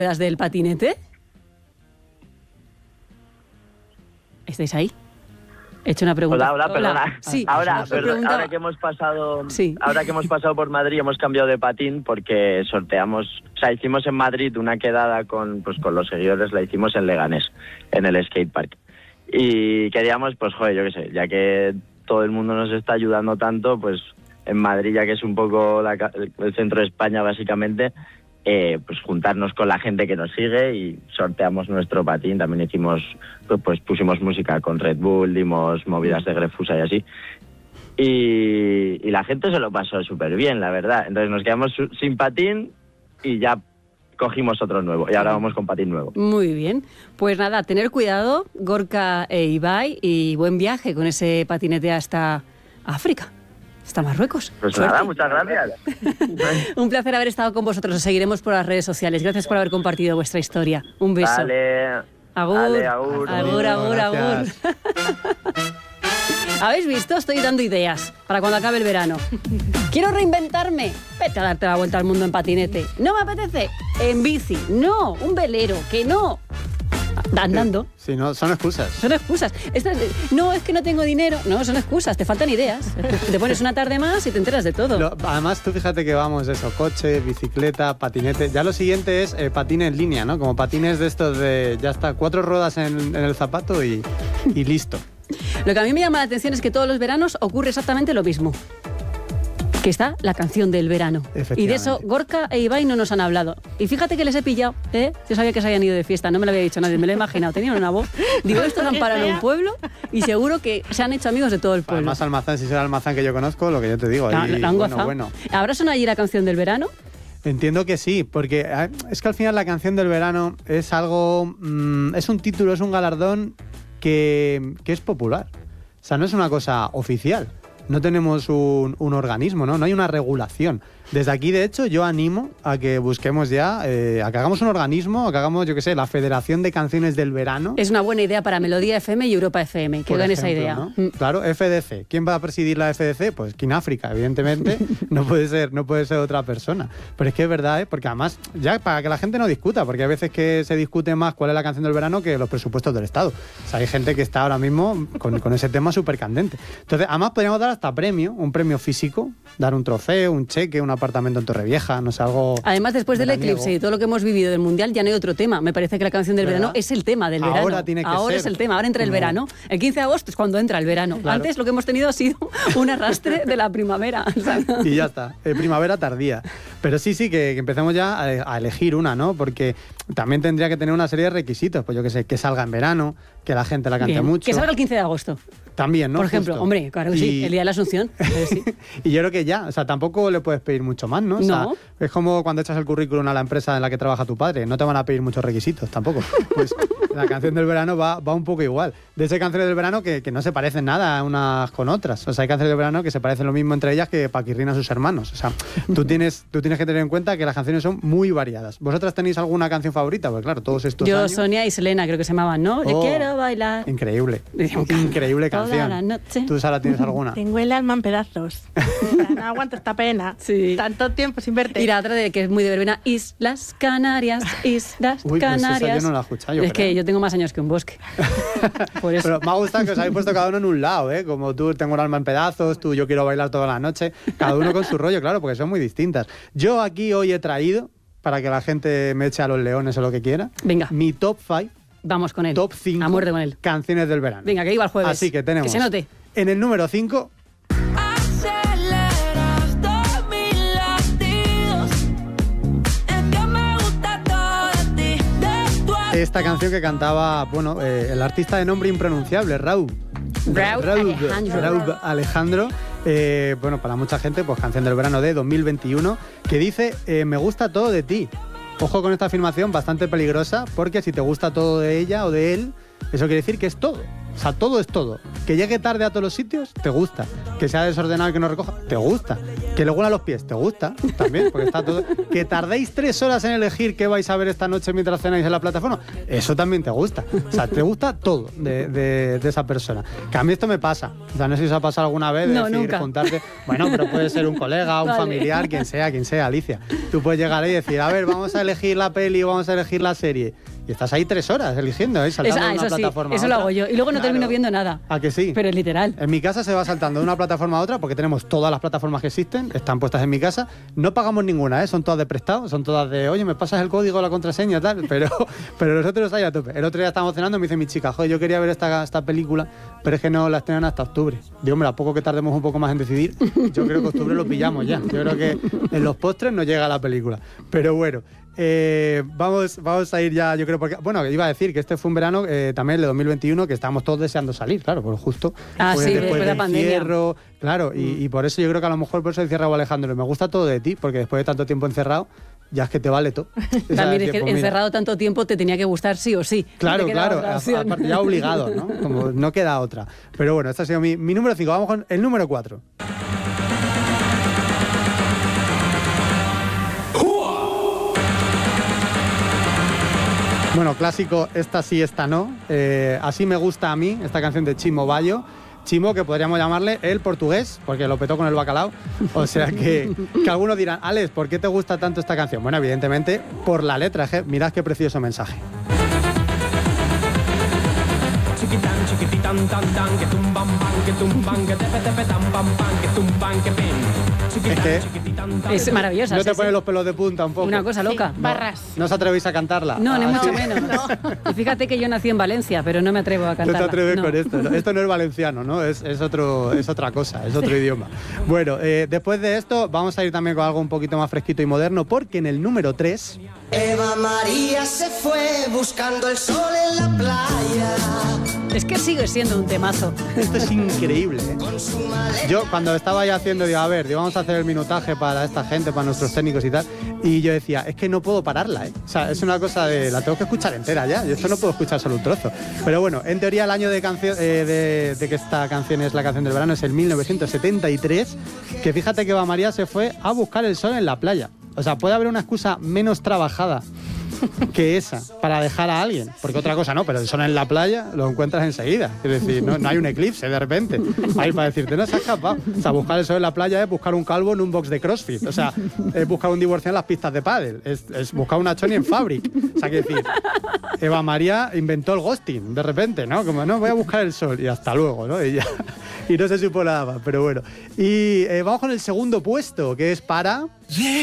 ruedas del patinete? ¿Estáis ahí? He hecho una pregunta. Hola, perdona. Sí, ahora que hemos pasado por Madrid, hemos cambiado de patín porque hicimos en Madrid una quedada con los seguidores, la hicimos en Leganés, en el skatepark. Y queríamos, yo qué sé, ya que todo el mundo nos está ayudando tanto, pues en Madrid, ya que es un poco el centro de España básicamente, juntarnos con la gente que nos sigue y sorteamos nuestro patín. También pusimos música con Red Bull, dimos movidas de Grefusa y así. Y la gente se lo pasó súper bien, la verdad. Entonces nos quedamos sin patín y ya cogimos otro nuevo. Y ahora vamos con patín nuevo. Muy bien. Pues nada, tener cuidado, Gorka e Ibai, y buen viaje con ese patinete hasta África. Hasta Marruecos. Pues suerte. Nada, muchas gracias. Un placer haber estado con vosotros. Os seguiremos por las redes sociales. Gracias por haber compartido vuestra historia. Un beso. Vale. Agur. Vale, agur. Agur. ¿Habéis visto? Estoy dando ideas para cuando acabe el verano. Quiero reinventarme. Vete a darte la vuelta al mundo en patinete. No me apetece. En bici. No. Un velero. Que no. Andando. Sí, no, son excusas. Son excusas. No, es que no tengo dinero. No, son excusas. Te faltan ideas. Te pones una tarde más y te enteras de todo. Además, tú fíjate que vamos eso, coche, bicicleta, patinete. Ya lo siguiente es patín en línea, ¿no? Como patines de estos de, ya está, 4 ruedas en el zapato y listo. Lo que a mí me llama la atención es que todos los veranos ocurre exactamente lo mismo. Que está la canción del verano. Y de eso Gorka e Ibai no nos han hablado. Y fíjate que les he pillado, ¿eh? Yo sabía que se habían ido de fiesta, no me lo había dicho nadie, me lo he imaginado. Tenían una voz. Digo, estos han parado en un pueblo y seguro que se han hecho amigos de todo el pueblo. Además, Almazán, si será Almazán que yo conozco, lo que yo te digo. La han gozado. Bueno. ¿Habrá sonado allí la canción del verano? Entiendo que sí, porque es que al final la canción del verano es algo... es un título, es un galardón que es popular. O sea, no es una cosa oficial. No tenemos un organismo, ¿no? No hay una regulación. Desde aquí, de hecho, yo animo a que busquemos ya, a que hagamos un organismo, a que hagamos, yo qué sé, la Federación de Canciones del Verano. Es una buena idea para Melodía FM y Europa FM, que hagan esa idea. ¿No? Claro, FDC. ¿Quién va a presidir la FDC? Pues King África, evidentemente. no puede ser otra persona. Pero es que es verdad, ¿eh? Porque además, ya para que la gente no discuta, porque hay veces que se discute más cuál es la canción del verano que los presupuestos del Estado. O sea, hay gente que está ahora mismo con ese tema súper candente. Entonces, además podríamos dar hasta premio, un premio físico, dar un trofeo, un cheque, un apartamento en Torrevieja, no sé, algo... Además, después del veraniego. eclipse y todo lo que hemos vivido del Mundial, ya no hay otro tema. Me parece que la canción del verano es el tema del verano. Ahora tiene que Ahora ser. es el tema, ahora entra el verano. El 15 de agosto es cuando entra el verano. Claro. Antes lo que hemos tenido ha sido un arrastre de la primavera. Y ya está, primavera tardía. Pero sí, que empecemos ya a elegir una, ¿no? Porque también tendría que tener una serie de requisitos. Pues yo qué sé, que salga en verano, que la gente la cante Bien. mucho. Que salga el 15 de agosto. También, ¿no? Por ejemplo, Justo. hombre, claro que sí, el día de la Asunción. Sí. Y yo creo que ya, o sea, tampoco le puedes pedir mucho más, ¿no? O sea, No. es como cuando echas el currículum a la empresa en la que trabaja tu padre, no te van a pedir muchos requisitos tampoco. Pues la canción del verano va un poco igual. De esas canciones del verano que no se parecen nada unas con otras. O sea, hay canciones del verano que se parecen lo mismo entre ellas que Paquirrín a sus hermanos. O sea, tú tienes que tener en cuenta que las canciones son muy variadas. ¿Vosotras tenéis alguna canción favorita? Porque claro, todos estos Yo, años... Sonia y Selena creo que se llamaban, ¿no? Yo quiero bailar. Increíble. Increíble canción. Toda la noche. ¿Tú, Sara, tienes alguna? Tengo el alma en pedazos. No aguanto esta pena. Sí. Tanto tiempo sin verte. Y la otra que es muy de verbena, Islas Canarias, Islas Uy, pues Canarias. esa yo no la he escuchado, yo es creo. que yo tengo más años que un bosque. Por eso. Pero me ha gustado que os habéis puesto cada uno en un lado, ¿eh? Como tú, tengo un alma en pedazos, tú, yo quiero bailar toda la noche. Cada uno con su rollo, claro, porque son muy distintas. Yo aquí hoy he traído, para que la gente me eche a los leones o lo que quiera, Venga. mi top 5, Vamos con él. top 5 A muerte con él. canciones del verano. Venga, que iba el jueves. Así que tenemos Que se note. en el número 5... Aceleras mis latidos. Es que me gusta todo de ti, de tu esta canción que cantaba, bueno, el artista de nombre impronunciable, Raúl Alejandro. Bueno, para mucha gente, pues canción del verano de 2021, que dice, me gusta todo de ti. Ojo con esta afirmación, bastante peligrosa, porque si te gusta todo de ella o de él, eso quiere decir que es todo. O sea, todo es todo. Que llegue tarde a todos los sitios, te gusta. Que sea desordenado y que no recoja, te gusta. Que le huela los pies, te gusta también, porque está todo. Que tardéis 3 horas en elegir qué vais a ver esta noche mientras cenáis en la plataforma, eso también te gusta. O sea, te gusta todo de esa persona. Que a mí esto me pasa. O sea, no sé si os ha pasado alguna vez de no, decir, nunca. juntarte. Bueno, pero puede ser un colega, un familiar, quien sea, Alicia. Tú puedes llegar ahí y decir, a ver, vamos a elegir la peli, vamos a elegir la serie. Y estás ahí 3 horas eligiendo, saltando de una plataforma a otra. Eso lo hago yo. Y luego no termino viendo nada. ¿A que sí? Pero es literal. En mi casa se va saltando de una plataforma a otra porque tenemos todas las plataformas que existen, están puestas en mi casa. No pagamos ninguna, son todas de prestado, son todas de, oye, me pasas el código, la contraseña, tal. Pero nosotros ahí a tope. El otro día estábamos cenando y me dice mi chica, joder, yo quería ver esta película, pero es que no la estrenan hasta octubre. Digo, hombre, a poco que tardemos un poco más en decidir, yo creo que octubre lo pillamos ya. Yo creo que en los postres no llega la película. Pero bueno. Vamos a ir ya, yo creo, porque, bueno, iba a decir que este fue un verano también el de 2021 que estábamos todos deseando salir, claro, pues justo después de la pandemia. Encierro, claro, y por eso yo creo que a lo mejor por eso decía Raúl Alejandro, me gusta todo de ti, porque después de tanto tiempo encerrado, ya es que te vale todo. También es que pues encerrado tanto tiempo te tenía que gustar sí o sí. Claro, aparte ya obligado, ¿no? Como no queda otra. Pero bueno, este ha sido mi número 5, vamos con el número 4. Bueno, clásico, esta sí, esta no. Así me gusta a mí, esta canción de Chimo Bayo. Chimo, que podríamos llamarle el portugués, porque lo petó con el bacalao. O sea que algunos dirán, Alex, ¿por qué te gusta tanto esta canción? Bueno, evidentemente por la letra, mirad qué precioso mensaje. Chiquitán, chiquititán, tan, tan, que tumban, pan, que tumban, que tepe, tepe, tan, pan, pan, que tumban, que pen. Es que es maravillosa. No te pones los pelos de punta un poco. Una cosa loca. Sí, barras. ¿No os atrevéis a cantarla? No, ni mucho menos. No. Y fíjate que yo nací en Valencia, pero no me atrevo a cantarla. No te atreves con esto. ¿No? Esto no es valenciano, ¿no? Es otra cosa, es otro idioma. Bueno, después de esto vamos a ir también con algo un poquito más fresquito y moderno, porque en el número 3... Eva María se fue buscando el sol en la playa. Es que sigue siendo un temazo. Esto es increíble, ¿eh? Yo cuando estaba ahí haciendo, digo, vamos a hacer el minutaje para esta gente, para nuestros técnicos y tal, y yo decía, es que no puedo pararla, ¿eh? O sea, es una cosa la tengo que escuchar entera ya, yo esto no puedo escuchar solo un trozo. Pero bueno, en teoría el año de que esta canción es la canción del verano es el 1973, que fíjate que Eva María se fue a buscar el sol en la playa. O sea, puede haber una excusa menos trabajada que esa para dejar a alguien, porque otra cosa no, pero el sol en la playa lo encuentras enseguida, es decir, no hay un eclipse de repente ahí para decirte, no se ha escapado. O sea, buscar el sol en la playa es buscar un calvo en un box de CrossFit, o sea, es buscar un divorciado en las pistas de pádel, es buscar una choni en Fabric. O sea, que decir, Eva María inventó el ghosting de repente, ¿no? Como, no, voy a buscar el sol y hasta luego, ¿no? Y no se supo nada más, pero bueno. Y vamos con el segundo puesto, que es para...